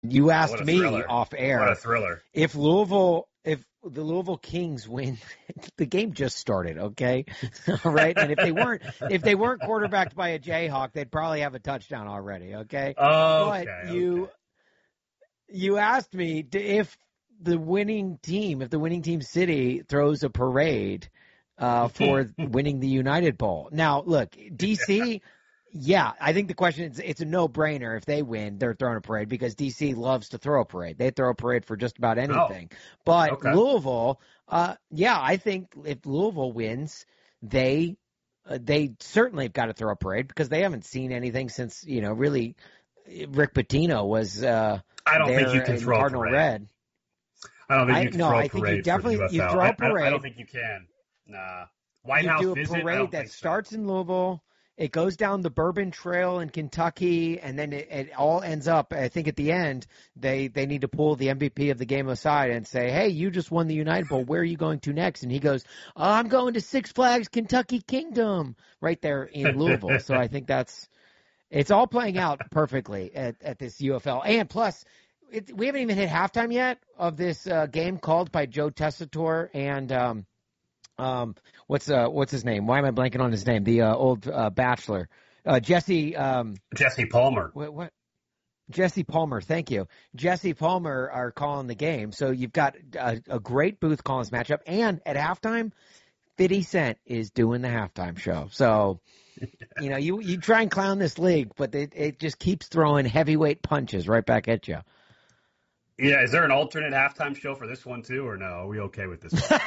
You Oh, asked me off What air a thriller. if the Louisville Kings win, the game just started, okay? All right. And if they weren't quarterbacked by a Jayhawk, they'd probably have a touchdown already, okay? But Okay. you asked me if the winning team city throws a parade for winning the United Bowl. Now, look, DC, yeah, I think the question is it's a no-brainer. If they win, they're throwing a parade because DC loves to throw a parade. They throw a parade for just about anything. But Okay. Louisville, yeah, I think if Louisville wins, they certainly have got to throw a parade because they haven't seen anything since, really Rick Pitino was I don't think you there can in throw a Cardinal parade. Red. I don't think you can throw a I think parade for the you UFL. throw a parade. I don't think you can. Nah. White You House do a visit? I parade don't that think so. starts in Louisville. It goes down the Bourbon Trail in Kentucky, and then it all ends up. I think at the end, they need to pull the MVP of the game aside and say, "Hey, you just won the United Bowl. Where are you going to next?" And he goes, "I'm going to Six Flags Kentucky Kingdom," right there in Louisville. So I think it's all playing out perfectly at this UFL. And plus, we haven't even hit halftime yet of this game called by Joe Tessitore and what's his name? Why am I blanking on his name? The old bachelor, Jesse. Jesse Palmer. What? Jesse Palmer. Thank you. Jesse Palmer are calling the game. So you've got a great booth calling this matchup, and at halftime, 50 Cent is doing the halftime show. So. You try and clown this league, but it just keeps throwing heavyweight punches right back at you. Yeah, is there an alternate halftime show for this one too, or no? Are we okay with this one?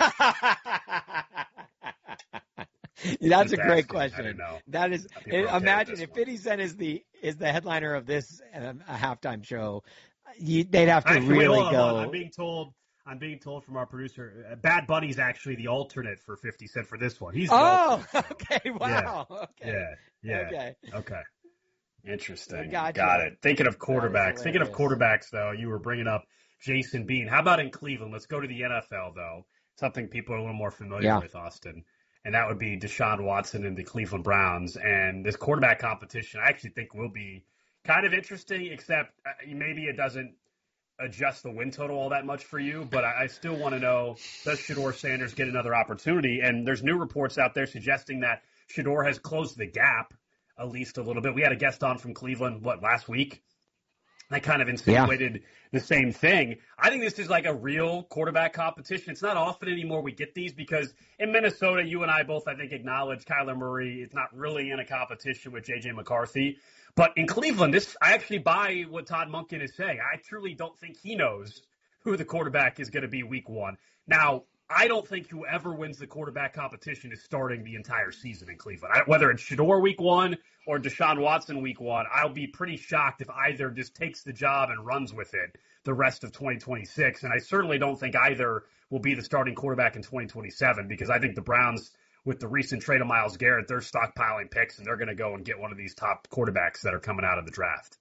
That's a great question. I don't know. That is, imagine if 50 Cent is the headliner of this halftime show, they'd have to really go. I'm being told from our producer, Bad Bunny's actually the alternate for 50 Cent for this one. He's okay, wow, yeah. okay, yeah, okay. Interesting. Gotcha. Got it. Thinking of quarterbacks, though, you were bringing up Jason Bean. How about in Cleveland? Let's go to the NFL, though. Something people are a little more familiar with, Austin. And that would be Deshaun Watson and the Cleveland Browns. And this quarterback competition, I actually think will be kind of interesting, except maybe it doesn't adjust the win total all that much for you. But I still want to know, does Shedeur Sanders get another opportunity? And there's new reports out there suggesting that Shedeur has closed the gap at least a little bit. We had a guest on from Cleveland, last week? I kind of insinuated the same thing. I think this is like a real quarterback competition. It's not often anymore we get these because in Minnesota, you and I both, I think, acknowledge Kyler Murray is not really in a competition with J.J. McCarthy. But in Cleveland, I actually buy what Todd Monken is saying. I truly don't think he knows who the quarterback is going to be week one. Now, I don't think whoever wins the quarterback competition is starting the entire season in Cleveland. Whether it's Shedeur week one or Deshaun Watson week one, I'll be pretty shocked if either just takes the job and runs with it the rest of 2026. And I certainly don't think either will be the starting quarterback in 2027 because I think the Browns, with the recent trade of Myles Garrett, they're stockpiling picks and they're going to go and get one of these top quarterbacks that are coming out of the draft.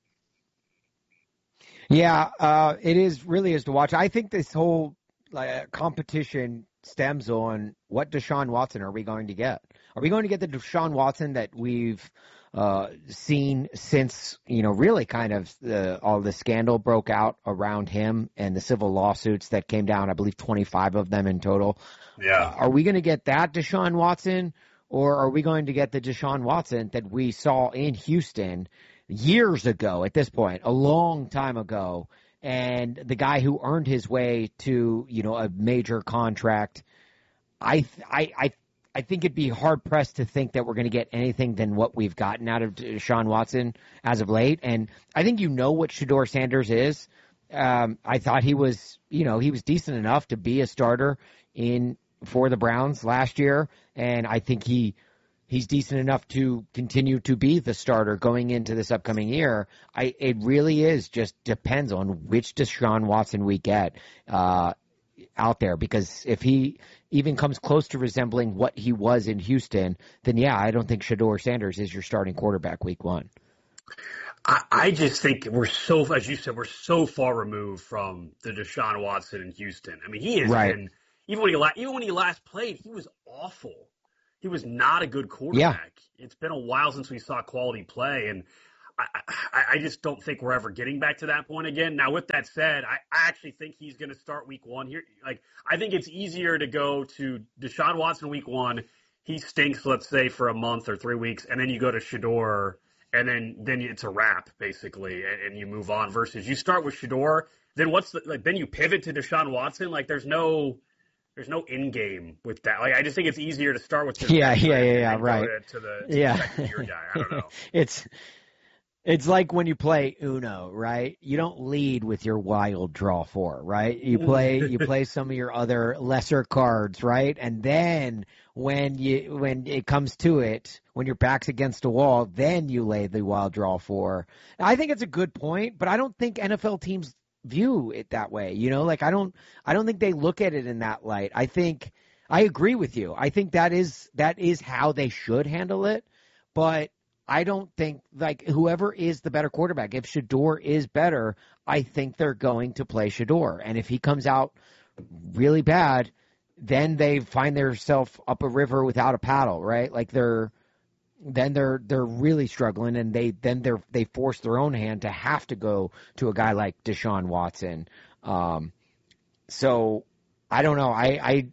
Yeah, it really is to watch. I think this whole competition stems on what Deshaun Watson are we going to get? Are we going to get the Deshaun Watson that we've seen since, really kind of all the scandal broke out around him and the civil lawsuits that came down, I believe 25 of them in total. Yeah. Are we going to get that Deshaun Watson, or are we going to get the Deshaun Watson that we saw in Houston years ago at this point, a long time ago, and the guy who earned his way to, a major contract? I think it'd be hard pressed to think that we're going to get anything than what we've gotten out of Deshaun Watson as of late. And I think what Shedeur Sanders is. I thought he was decent enough to be a starter for the Browns last year, and I think he's decent enough to continue to be the starter going into this upcoming year. It really just depends on which Deshaun Watson we get out there, because if he even comes close to resembling what he was in Houston, then I don't think Shedeur Sanders is your starting quarterback week one. I just think we're as you said, we're so far removed from the Deshaun Watson in Houston. I mean, he has been, even when he last played, he was awful. He was not a good quarterback. Yeah. It's been a while since we saw quality play, and I just don't think we're ever getting back to that point again. Now, with that said, I actually think he's going to start week one here. Like, I think it's easier to go to Deshaun Watson week one. He stinks, let's say, for a month or 3 weeks, and then you go to Shedeur, and then it's a wrap, basically, and you move on. Versus you start with Shedeur, then then you pivot to Deshaun Watson. Like, there's no end game with that. Like, I just think it's easier to start with right. To the second year guy. I don't know. It's like when you play Uno, right? You don't lead with your wild draw 4, right? You play some of your other lesser cards, right? And then when it comes to it, when your back's against a wall, then you lay the wild draw 4. I think it's a good point, but I don't think NFL teams view it that way. Like I don't think they look at it in that light. I agree with you. I think that is how they should handle it, but I don't think, like, whoever is the better quarterback, if Shedeur is better, I think they're going to play Shedeur. And if he comes out really bad, then they find themselves up a river without a paddle, right? Like they're really struggling, and they force their own hand to have to go to a guy like Deshaun Watson. So I don't know. I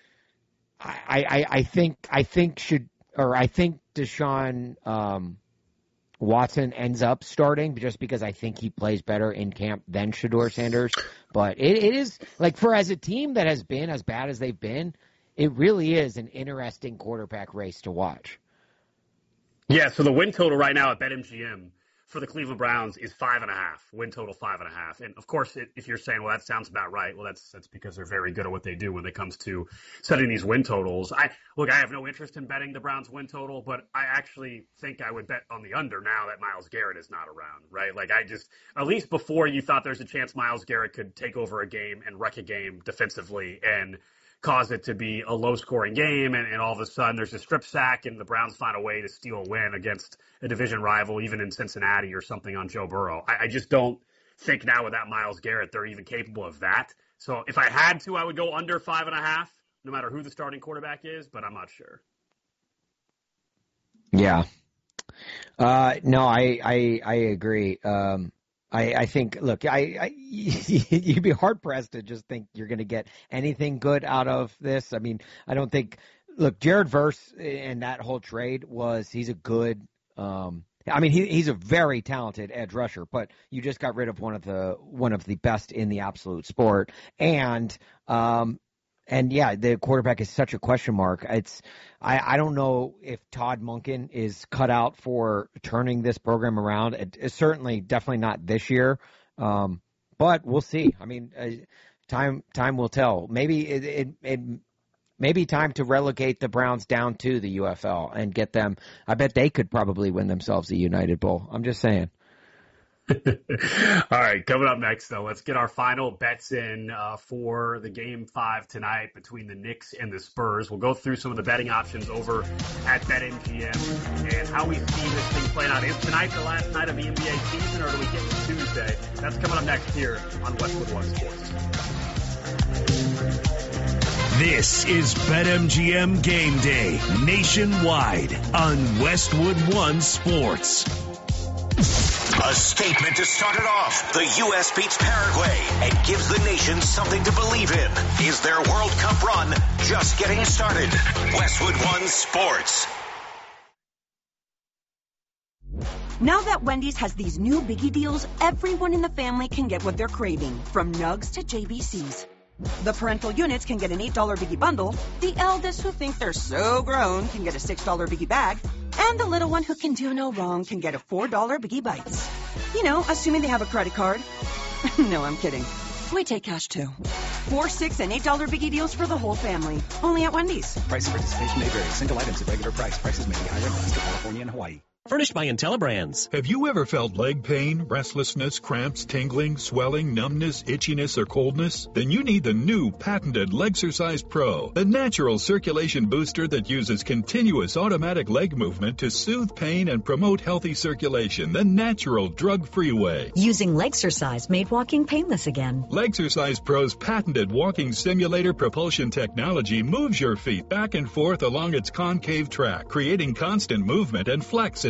think Deshaun Watson ends up starting just because I think he plays better in camp than Shedeur Sanders. But it is, like, as a team that has been as bad as they've been, it really is an interesting quarterback race to watch. Yeah, so the win total right now at BetMGM for the Cleveland Browns is 5.5, win total 5.5. And of course, if you're saying, well, that sounds about right, well, that's because they're very good at what they do when it comes to setting these win totals. I have no interest in betting the Browns win total, but I actually think I would bet on the under now that Myles Garrett is not around, right? Like, at least before you thought there's a chance Myles Garrett could take over a game and wreck a game defensively and cause it to be a low-scoring game, and all of a sudden there's a strip sack and the Browns find a way to steal a win against a division rival, even in Cincinnati or something, on Joe Burrow. I just don't think now without Myles Garrett they're even capable of that. So if I had to, I would go under 5.5, no matter who the starting quarterback is, but I'm not sure. Yeah. No, I agree. I think, look, you'd be hard-pressed to just think you're going to get anything good out of this. I mean, I don't think – look, Jared Verse in that whole trade he's a good he's a very talented edge rusher, but you just got rid of one of the best in the absolute sport. And yeah, the quarterback is such a question mark. I don't know if Todd Monken is cut out for turning this program around. It's certainly definitely not this year, but we'll see. I mean, time will tell. Maybe it may be time to relegate the Browns down to the UFL and get them. I bet they could probably win themselves a United Bowl. I'm just saying. All right, coming up next, though, let's get our final bets in for the Game 5 tonight between the Knicks and the Spurs. We'll go through some of the betting options over at BetMGM and how we see this thing playing out. Is tonight the last night of the NBA season, or do we get to Tuesday? That's coming up next here on Westwood One Sports. This is BetMGM Game Day nationwide on Westwood One Sports. A statement to start it off. The U.S. beats Paraguay and gives the nation something to believe in. Is their World Cup run just getting started? Westwood One Sports. Now that Wendy's has these new biggie deals, everyone in the family can get what they're craving, from nugs to JBCs. The parental units can get an $8 biggie bundle, the eldest who think they're so grown can get a $6 biggie bag, and the little one who can do no wrong can get a $4 biggie bites. You know, assuming they have a credit card. No, I'm kidding. We take cash too. $4, $6, and $8 biggie deals for the whole family. Only at Wendy's. Price and participation may vary. Single items at regular price. Prices may be higher in Alaska, California, and Hawaii. Furnished by IntelliBrands. Have you ever felt leg pain, restlessness, cramps, tingling, swelling, numbness, itchiness, or coldness? Then you need the new patented Legsercise Pro, the natural circulation booster that uses continuous automatic leg movement to soothe pain and promote healthy circulation the natural, drug-free way. Using Legsercise made walking painless again. Legsercise Pro's patented walking simulator propulsion technology moves your feet back and forth along its concave track, creating constant movement and flex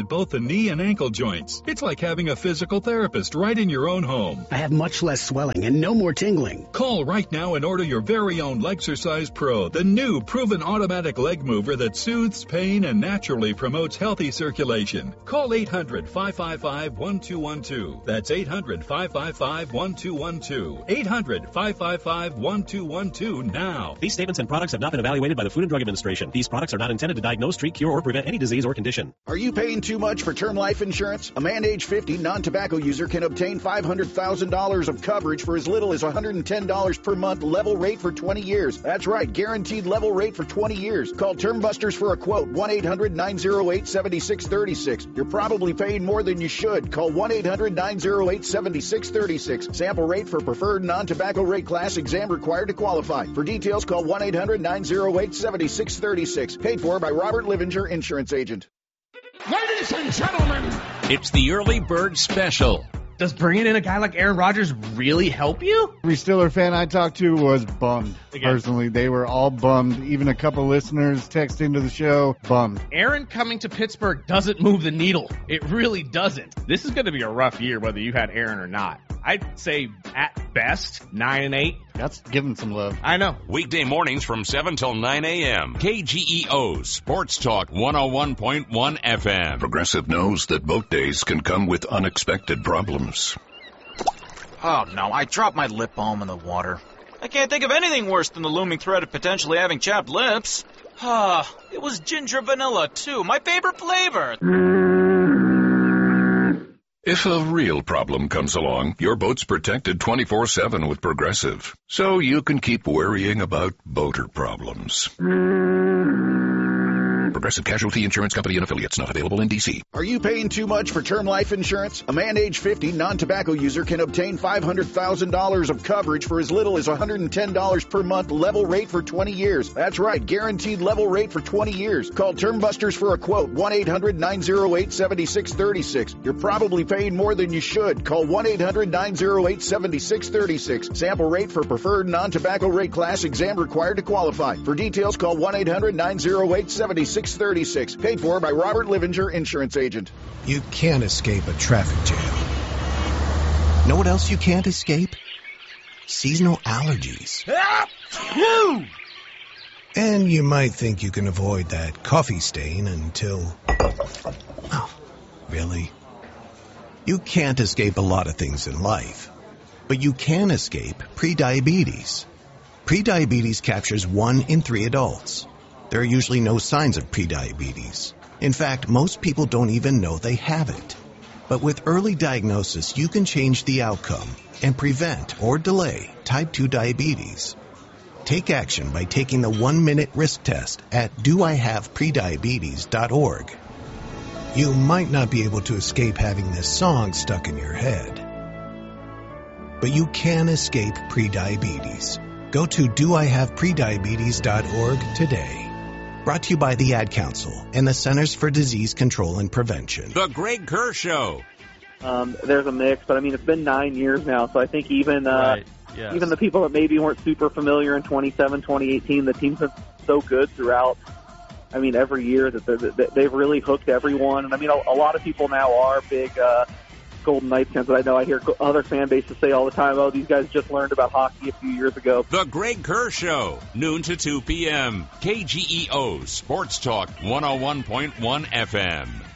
at both the knee and ankle joints. It's like having a physical therapist right in your own home. I have much less swelling and no more tingling. Call right now and order your very own Lexercise Pro, the new proven automatic leg mover that soothes pain and naturally promotes healthy circulation. Call 800-555-1212. That's 800-555-1212. 800-555-1212 now. These statements and products have not been evaluated by the Food and Drug Administration. These products are not intended to diagnose, treat, cure, or prevent any disease or condition. Are you paying too much for term life insurance? A man age 50 non-tobacco user can obtain $500,000 of coverage for as little as $110 per month, level rate for 20 years. That's right, guaranteed level rate for 20 years. Call Term Busters for a quote, 1-800-908-7636. You're probably paying more than you should. Call 1-800-908-7636. Sample rate for preferred non-tobacco rate class, exam required to qualify. For details, call 1-800-908-7636. Paid for by Robert Livinger, insurance agent. Ladies and gentlemen, it's the Early Bird Special. Does bringing in a guy like Aaron Rodgers really help you? Every Steeler fan I talked to was bummed. Personally, they were all bummed. Even a couple listeners texting to the show, bummed. Aaron coming to Pittsburgh doesn't move the needle. It really doesn't. This is going to be a rough year, whether you had Aaron or not. I'd say at best 9-8. That's giving some love. I know. Weekday mornings from 7 till 9 a.m. KGEO Sports Talk 101.1 FM. Progressive knows that boat days can come with unexpected problems. Oh no, I dropped my lip balm in the water. I can't think of anything worse than the looming threat of potentially having chapped lips. It was ginger vanilla too, my favorite flavor. If a real problem comes along, your boat's protected 24/7 with Progressive, so you can keep worrying about boater problems. Progressive Casualty Insurance Company and Affiliates, not available in D.C. Are you paying too much for term life insurance? A man age 50 non-tobacco user can obtain $500,000 of coverage for as little as $110 per month, level rate for 20 years. That's right, guaranteed level rate for 20 years. Call Term Busters for a quote, 1-800-908-7636. You're probably paying more than you should. Call 1-800-908-7636. Sample rate for preferred non-tobacco rate class, exam required to qualify. For details, call 1-800-908-7636. Paid for by Robert Livinger, insurance agent. You can't escape a traffic jam. Know what else you can't escape? Seasonal allergies. And you might think you can avoid that coffee stain until... Oh, really? You can't escape a lot of things in life, but you can escape prediabetes. Prediabetes captures 1 in 3 adults. There are usually no signs of prediabetes. In fact, most people don't even know they have it. But with early diagnosis, you can change the outcome and prevent or delay type 2 diabetes. Take action by taking the 1-minute risk test at doihaveprediabetes.org. You might not be able to escape having this song stuck in your head, but you can escape prediabetes. Go to doihaveprediabetes.org today. Brought to you by the Ad Council and the Centers for Disease Control and Prevention. The Greg Kerr Show. There's a mix, but I mean, it's been 9 years now, so I think even even the people that maybe weren't super familiar in 2018, the team's been so good throughout. I mean, every year that they've really hooked everyone. And I mean, a lot of people now are big Golden Knights fans, but I know I hear other fan bases say all the time, oh, these guys just learned about hockey a few years ago. The Greg Kerr Show, noon to 2 p.m. KGEO Sports Talk 101.1 FM.